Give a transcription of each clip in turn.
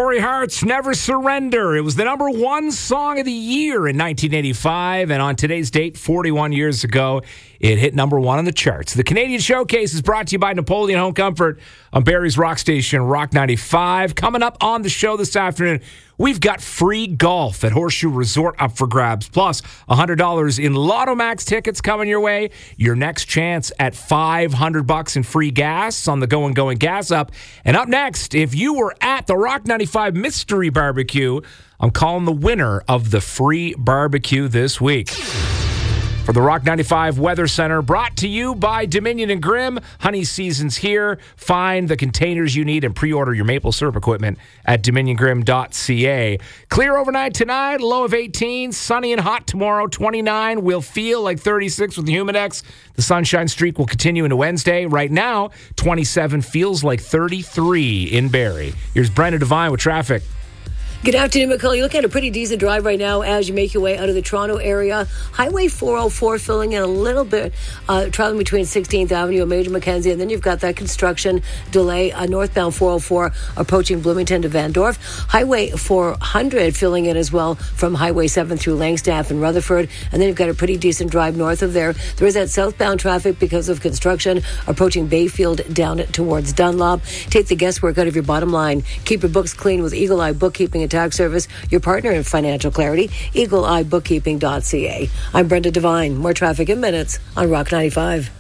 Strawberry Hearts, Never Surrender. It was the number one song of the year in 1985, and on today's date, 41 years ago, it hit number one on the charts. The Canadian Showcase is brought to you by Napoleon Home Comfort on Barrie's Rock Station, Rock 95. Coming up on the show this afternoon, we've got free golf at Horseshoe Resort up for grabs, plus $100 in Lotto Max tickets coming your way. Your next chance at $500 in free gas on the Going Gas Up. And up next, if you were at the Rock 95 Mystery Barbecue, I'm calling the winner of the free barbecue this week. For the Rock 95 Weather Center, brought to you by Dominion and Grimm. Honey season's here. Find the containers you need and pre-order your maple syrup equipment at dominiongrim.ca. Clear overnight tonight, low of 18. Sunny and hot tomorrow, 29. Will feel like 36 with the Humidex. The sunshine streak will continue into Wednesday. Right now, 27 feels like 33 in Barrie. Here's Brenda Devine with traffic. Good afternoon, McCall. You look at a pretty decent drive right now as you make your way out of the Toronto area. Highway 404 filling in a little bit, traveling between 16th Avenue and Major Mackenzie, and then you've got that construction delay. Northbound 404 approaching Bloomington to Van Dorp. Highway 400 filling in as well from Highway 7 through Langstaff and Rutherford, and then you've got a pretty decent drive north of there. There is that southbound traffic because of construction approaching Bayfield down towards Dunlop. Take the guesswork out of your bottom line. Keep your books clean with Eagle Eye Bookkeeping and Tax Service, your partner in financial clarity. EagleEyeBookkeeping.ca. I'm Brenda Devine. More traffic in minutes on Rock 95.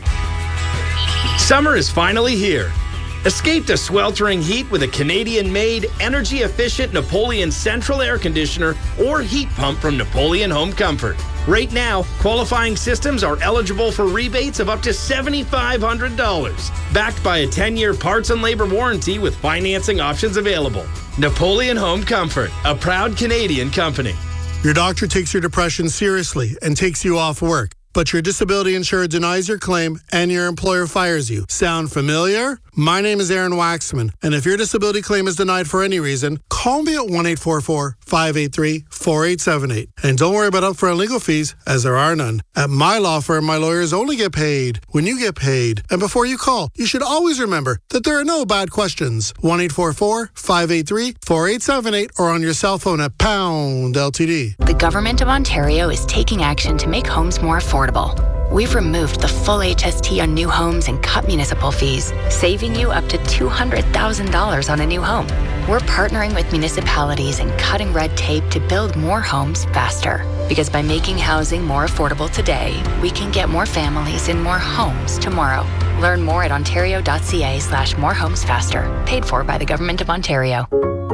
Summer is finally here. Escape the sweltering heat with a Canadian-made, energy-efficient Napoleon Central Air Conditioner or heat pump from Napoleon Home Comfort. Right now, qualifying systems are eligible for rebates of up to $7,500. Backed by a 10-year parts and labor warranty with financing options available. Napoleon Home Comfort, a proud Canadian company. Your doctor takes your depression seriously and takes you off work, but your disability insurer denies your claim and your employer fires you. Sound familiar? My name is Aaron Waxman, and if your disability claim is denied for any reason, call me at 1-844-583-4878. And don't worry about upfront legal fees, as there are none. At my law firm, my lawyers only get paid when you get paid. And before you call, you should always remember that there are no bad questions. 1-844-583-4878 or on your cell phone at pound LTD. The Government of Ontario is taking action to make homes more affordable. We've removed the full HST on new homes and cut municipal fees, saving you up to $200,000 on a new home. We're partnering with municipalities and cutting red tape to build more homes faster. Because by making housing more affordable today, we can get more families in more homes tomorrow. Learn more at ontario.ca/morehomesfaster. Paid for by the Government of Ontario.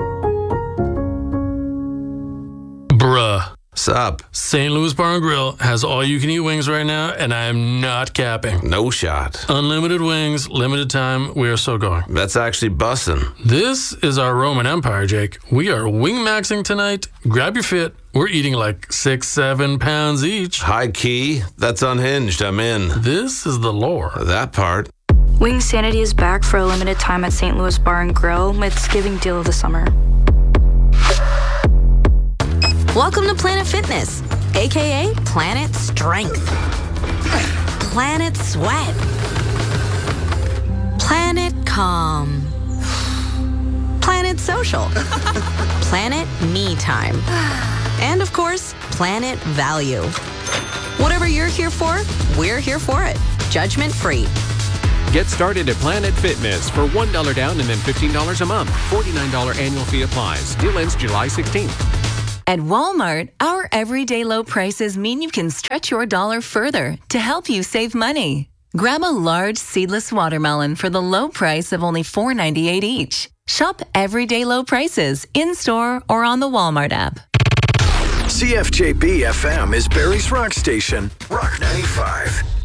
Bruh. Sup? St. Louis Bar and Grill has all-you-can-eat wings right now, and I am not capping. No shot. Unlimited wings, limited time, we are so going. That's actually bussin'. This is our Roman Empire, Jake. We are wing-maxing tonight. Grab your fit. We're eating like 6-7 pounds each. High key. That's unhinged. I'm in. This is the lore. That part. Wing Sanity is back for a limited time at St. Louis Bar and Grill. It's giving deal of the summer. Welcome to Planet Fitness, aka Planet Strength, Planet Sweat, Planet Calm, Planet Social, Planet Me Time, and of course, Planet Value. Whatever you're here for, we're here for it. Judgment free. Get started at Planet Fitness for $1 down and then $15 a month. $49 annual fee applies. Deal ends July 16th. At Walmart, our everyday low prices mean you can stretch your dollar further to help you save money. Grab a large seedless watermelon for the low price of only $4.98 each. Shop everyday low prices in-store or on the Walmart app. CFJB FM is Barrie's Rock Station, Rock 95.